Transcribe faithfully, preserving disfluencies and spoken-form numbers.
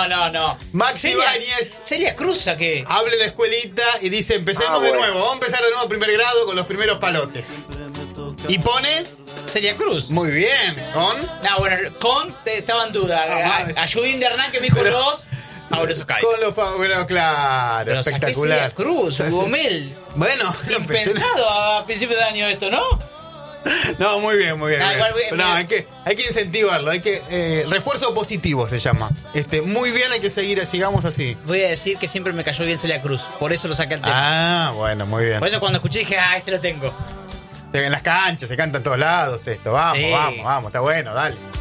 No, no, no. Maxi Celia- Ibáñez Celia Cruz, ¿a qué? hable la escuelita y dice, empecemos Ah, de bueno. nuevo. Vamos a empezar de nuevo primer grado con los primeros palotes. Y pone, Celia Cruz. muy bien, con... No, bueno, con te- estaba en duda. Ah, A- madre. Ayudín de Hernán que me dijo Pero- los Fabulosos Cadillacs. Con los... fa- Bueno, claro, Pero saqué espectacular. Celia Cruz, Gomel. Bueno, Impensado a principios de año esto, ¿no? No, muy bien, muy bien. Ah, muy igual bien. voy- no, mira. hay que, hay que incentivarlo, hay que eh, refuerzo positivo se llama. Este, muy bien, hay que seguir, sigamos así. Voy a decir que siempre me cayó bien Celia Cruz. Por eso lo saqué al tema. Ah, bueno, muy bien. Por eso cuando escuché dije, ah, este lo tengo. En las canchas se canta en todos lados esto. Vamos, Sí. vamos, vamos, está bueno, dale.